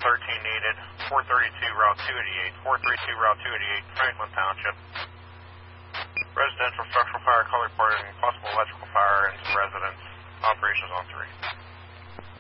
needed. 432 Route 288. 432 Route 288, Franklin Township. Residential structural fire, color reporting, possible